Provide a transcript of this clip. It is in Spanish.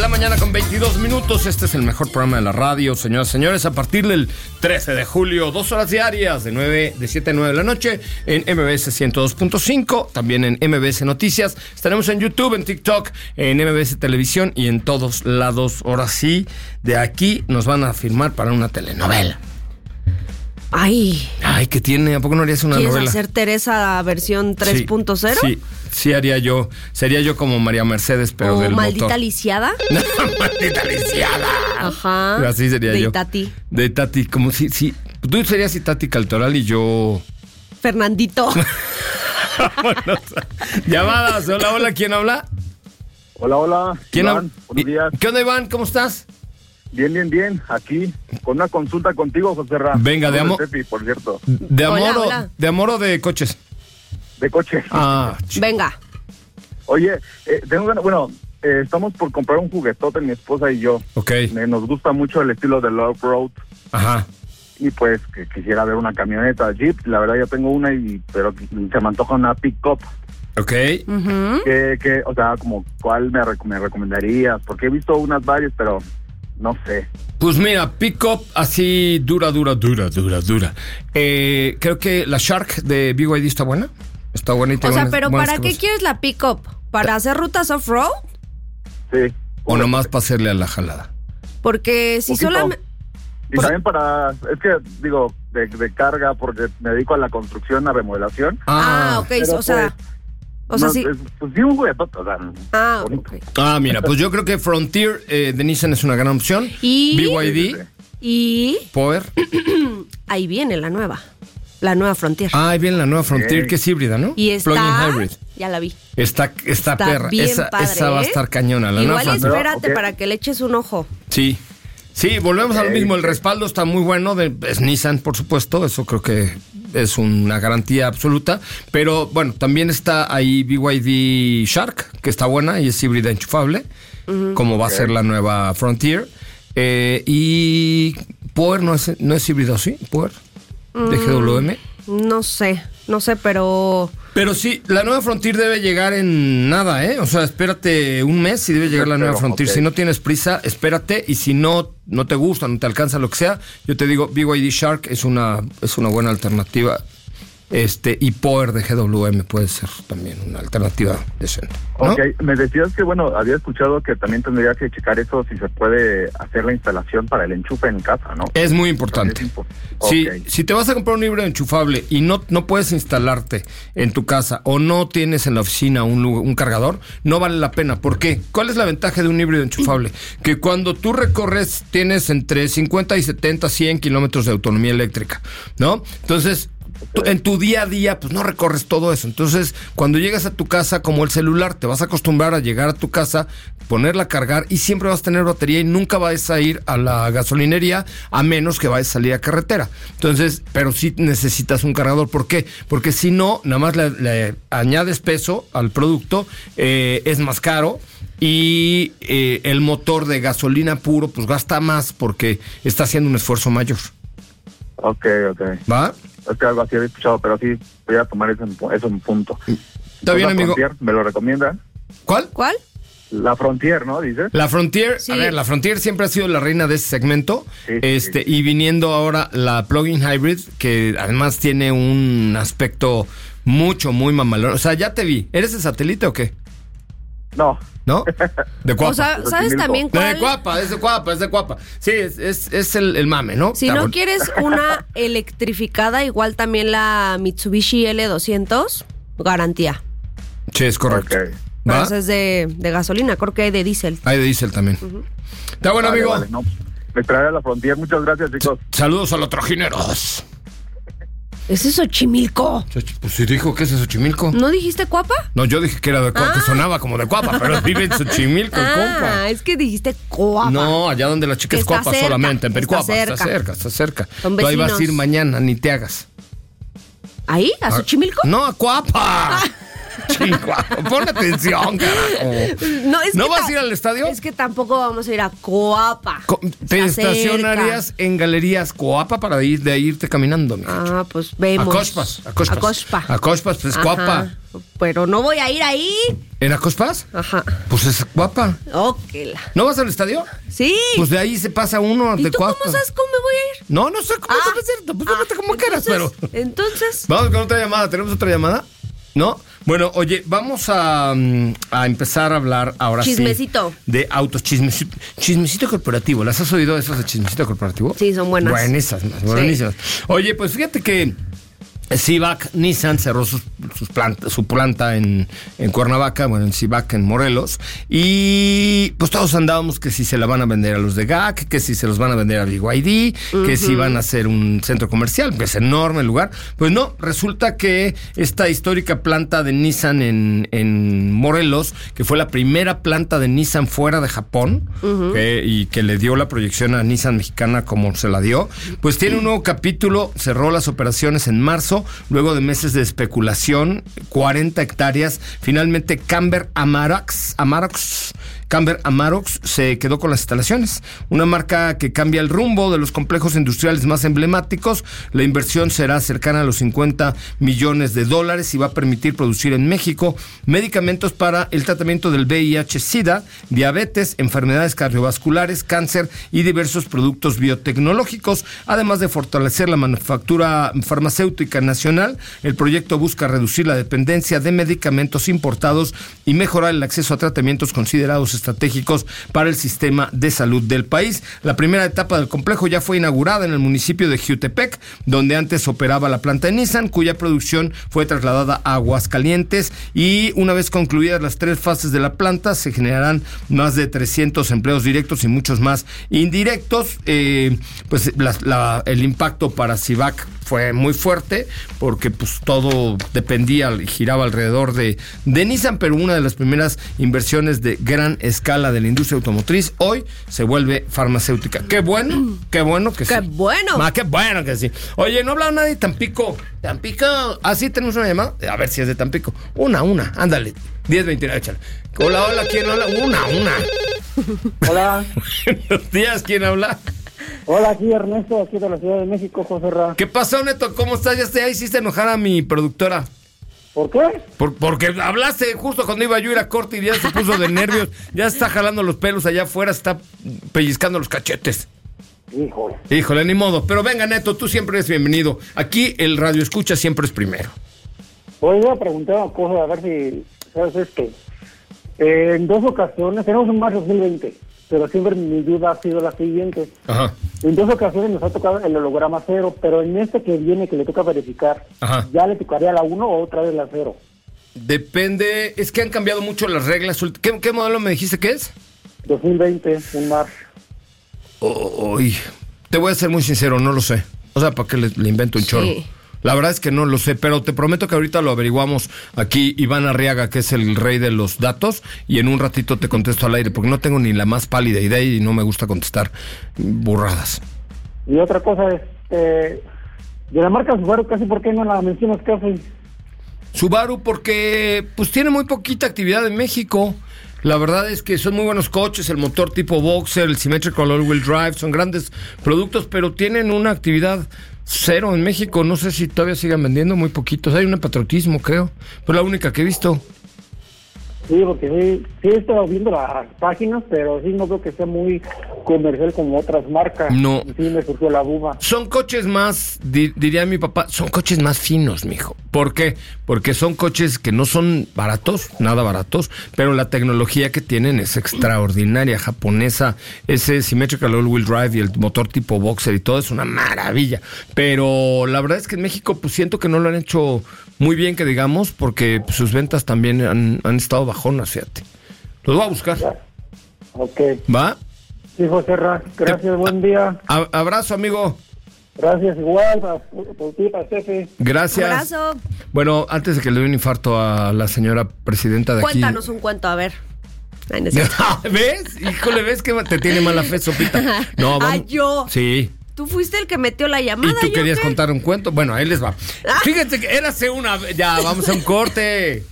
La mañana con 22 minutos. Este es el mejor programa de la radio, señoras y señores. A partir del 13 de julio, 2 horas diarias de 7 a 9 de la noche en MBS 102.5, también en MBS Noticias. Estaremos en YouTube, en TikTok, en MBS Televisión y en todos lados. Ahora sí, de aquí nos van a firmar para una telenovela. Ay, ¿qué tiene? ¿A poco no harías una novela? ¿Quieres hacer Teresa versión 3.0? Sí haría yo. Sería yo como María Mercedes, pero del Maldita motor. Lisiada. Maldita Lisiada. Ajá. Pero así sería yo. De Tati, como si tú serías Tati Cantoral y yo Fernandito. Vámonos. Llamadas. Hola, ¿quién habla? Hola. ¿Quién Iván, habla? buenos días. ¿Qué onda, Iván? ¿Cómo estás? Bien. Aquí, con una consulta contigo, José Ra. Venga, de amor. Por cierto. ¿De amor Hola. ¿De amor o de coches? De coche. Venga. Oye, estamos por comprar un juguetote, mi esposa y yo. Ok. Nos gusta mucho el estilo del off-road. Ajá. Y pues, que quisiera ver una camioneta Jeep. La verdad, ya tengo una, pero se me antoja una pick-up. Ok. Uh-huh. O sea, como, ¿cuál me recomendarías? Porque he visto unas varias, pero no sé. Pues mira, pick-up así dura. Creo que la Shark de BYD está buena. Está buena y tiene pero buenas ¿para qué quieres la pick-up? ¿Para hacer rutas off-road? Sí. O nomás para hacerle a la jalada. Porque si solamente... Y también para, es que digo, de carga, porque me dedico a la construcción, a remodelación. Ok, Pero o sea sí. Pues sí, un juguetote, o sea, ok. Mira, pues yo creo que Frontier de Nissan es una gran opción. Y... BYD. Y... Power. Ahí viene la nueva Frontier. Ahí viene la nueva Frontier, que es híbrida, ¿no? Y está... Plug-in hybrid. Ya la vi. Está perra. Bien esa padre, va a estar cañona. La Igual nueva Frontier. espérate para que le eches un ojo. Sí, volvemos a lo mismo. El respaldo está muy bueno. Es Nissan, por supuesto. Eso creo que es una garantía absoluta. Pero bueno, también está ahí BYD Shark, que está buena y es híbrida enchufable, como va a ser la nueva Frontier. Y Power no es híbrido, ¿sí? Power de GWM. No sé, pero... Pero sí, la nueva Frontier debe llegar en nada, ¿eh? O sea, espérate un mes y debe llegar la nueva Frontier. Okay. Si no tienes prisa, espérate. Y si no te gusta, no te alcanza, lo que sea, yo te digo, BYD Shark es una buena alternativa. Y Power de GWM puede ser también una alternativa decente, ¿no? Ok, me decías que, había escuchado que también tendría que checar eso, si se puede hacer la instalación para el enchufe en casa, ¿no? Es muy importante. Si te vas a comprar un híbrido enchufable y no puedes instalarte en tu casa o no tienes en la oficina un cargador, no vale la pena. ¿Por qué? ¿Cuál es la ventaja de un híbrido enchufable? Que cuando tú recorres tienes entre 50 y 70, 100 kilómetros de autonomía eléctrica, ¿no? Entonces... en tu día a día, pues no recorres todo eso. Entonces, cuando llegas a tu casa, como el celular, te vas a acostumbrar a llegar a tu casa, ponerla a cargar y siempre vas a tener batería y nunca vas a ir a la gasolinería a menos que vayas a salir a carretera. Entonces, pero sí necesitas un cargador. ¿Por qué? Porque si no, nada más le añades peso al producto, es más caro. Y el motor de gasolina puro, pues gasta más porque está haciendo un esfuerzo mayor. Ok. ¿Va? Es que algo así había escuchado, pero sí voy a tomar eso en punto. ¿Está bien, amigo? Frontier, ¿me lo recomienda? ¿Cuál? La Frontier, ¿no? Dices. La Frontier, sí. A ver, la Frontier siempre ha sido la reina de ese segmento. Sí. Y viniendo ahora la Plug-in Hybrid, que además tiene un aspecto muy mamalón. O sea, ya te vi. ¿Eres de Satélite o qué? No. De Cuapa. O sea, ¿sabes también cuál? Es de Cuapa. Sí, es el mame, ¿no? Si no quieres una electrificada, igual también la Mitsubishi L200, garantía. Sí, es correcto. Okay. Pero esa es de gasolina, creo que hay de diésel. Hay de diésel también. Está bueno, amigo. Vale, no, me esperaré a la Frontier. Muchas gracias, chicos. Saludos a los trojineros. ¿Ese es Xochimilco? Pues sí dijo que es Xochimilco. ¿No dijiste Cuapa? No, yo dije que era de Cuapa, que sonaba como de Cuapa, pero vive en Xochimilco, compa. Es que dijiste Cuapa. No, allá donde la chica es Cuapa solamente, en Pericuapa. Está cerca. Tú ahí vas a ir mañana, ni te hagas. ¿Ahí? ¿A Xochimilco? No, a Cuapa. Chihuahua, pon atención, carajo. ¿No vas a ir al estadio? Es que tampoco vamos a ir a Coapa. Te estacionarías en Galerías Coapa para irte caminando, mi Ah, pues vemos. A Cochpas, pues Coapa. Pero no voy a ir ahí. ¿En Acospas? Ajá. Pues es Coapa. Óquela. ¿No vas al estadio? Sí. Pues de ahí se pasa uno ¿Y de tú Coapa. cómo sabes cómo me voy a ir? No sé cómo debe ser. Pues vete como quieras, pero... Entonces... Vamos con otra llamada. ¿Tenemos otra llamada? ¿No? Bueno, oye, vamos a empezar a hablar ahora Chismecito. De autos. Chismecito corporativo. ¿Las has oído esas de chismecito corporativo? Sí, son buenas. Buenísimas. Sí. Oye, pues fíjate que Civac Nissan cerró su planta en Cuernavaca, bueno, en Civac en Morelos, y pues todos andábamos que si se la van a vender a los de GAC, que si se los van a vender a BYD, que si van a hacer un centro comercial, que es enorme el lugar. Pues no, resulta que esta histórica planta de Nissan en Morelos, que fue la primera planta de Nissan fuera de Japón, y que le dio la proyección a Nissan mexicana como se la dio, pues tiene un nuevo capítulo, cerró las operaciones en marzo, luego de meses de especulación, 40 hectáreas. Finalmente Camber Amarox se quedó con las instalaciones. Una marca que cambia el rumbo de los complejos industriales más emblemáticos. La inversión será cercana a los $50 millones y va a permitir producir en México medicamentos para el tratamiento del VIH-Sida, diabetes, enfermedades cardiovasculares, cáncer y diversos productos biotecnológicos. Además de fortalecer la manufactura farmacéutica nacional, el proyecto busca reducir la dependencia de medicamentos importados y mejorar el acceso a tratamientos considerados estratégicos para el sistema de salud del país. La primera etapa del complejo ya fue inaugurada en el municipio de Jiutepec, donde antes operaba la planta de Nissan, cuya producción fue trasladada a Aguascalientes, y una vez concluidas las 3 fases de la planta, se generarán más de 300 empleos directos y muchos más indirectos. Pues el impacto para Civac fue muy fuerte, porque pues todo dependía y giraba alrededor de Nissan, pero una de las primeras inversiones de gran escala de la industria automotriz hoy se vuelve farmacéutica. Qué bueno que sí. Qué bueno. Qué bueno que sí. Oye, no ha hablado nadie de Tampico. Sí, tenemos una llamada. A ver si es de Tampico. Una, ándale. 10:29, échale. Hola, ¿quién habla? Una. Hola. Buenos días, ¿quién habla? Hola, aquí Ernesto, aquí de la Ciudad de México, José Ra. ¿Qué pasó, Neto? ¿Cómo estás? Ya hiciste enojar a mi productora. ¿Por qué? Porque hablaste justo cuando iba yo a ir a corte y ya se puso de nervios. Ya está jalando los pelos allá afuera, está pellizcando los cachetes. Híjole, ni modo. Pero venga, Neto, tú siempre eres bienvenido. Aquí el radio escucha siempre es primero. Voy a preguntar una cosa, a ver si sabes esto. En 2 ocasiones, tenemos un marzo 2020, pero siempre mi duda ha sido la siguiente. Ajá. En 2 ocasiones nos ha tocado el holograma 0, pero en este que viene, que le toca verificar, ajá, ¿ya le tocaría la 1 o otra vez la 0? Depende, es que han cambiado mucho las reglas. ¿Qué modelo me dijiste que es? 2020, un marzo. Te voy a ser muy sincero, no lo sé. O sea, ¿para qué le invento un chorro? La verdad es que no lo sé, pero te prometo que ahorita lo averiguamos aquí. Iván Arriaga, que es el rey de los datos, y en un ratito te contesto al aire, porque no tengo ni la más pálida idea y no me gusta contestar burradas. Y otra cosa es, de la marca Subaru, casi, ¿por qué no la mencionas casi? Subaru porque pues tiene muy poquita actividad en México. La verdad es que son muy buenos coches, el motor tipo Boxer, el Symmetrical All-Wheel Drive, son grandes productos, pero tienen una actividad cero en México. No sé si todavía sigan vendiendo, muy poquitos. Hay un patriotismo, creo, pero la única que he visto. Sí, porque sí he estado viendo las páginas, pero sí no creo que sea muy comercial como otras marcas. No. Sí me surgió la duda. Son coches más, diría mi papá, son coches más finos, mijo. ¿Por qué? Porque son coches que no son baratos, nada baratos, pero la tecnología que tienen es extraordinaria, japonesa. Ese Symmetrical All-Wheel Drive y el motor tipo Boxer y todo es una maravilla. Pero la verdad es que en México pues siento que no lo han hecho muy bien, que digamos, porque pues, sus ventas también han estado bajonas, fíjate. Los voy a buscar. Ya. Ok. ¿Va? Sí, José Ra, gracias, buen día. Abrazo, amigo. Gracias, igual, para ti, para Tefe. Gracias. Abrazo. Bueno, antes de que le dé un infarto a la señora presidenta de Cuéntanos aquí. un cuento, a ver. Ay, no es cierto. ¿Ves? Híjole, ¿ves que te tiene mala fe, Sopita? No, vamos. Ay, yo. Sí. Tú fuiste el que metió la llamada. ¿Y tú querías qué? contar un cuento? Bueno, ahí les va. Fíjate que érase una... Ya, vamos a un corte.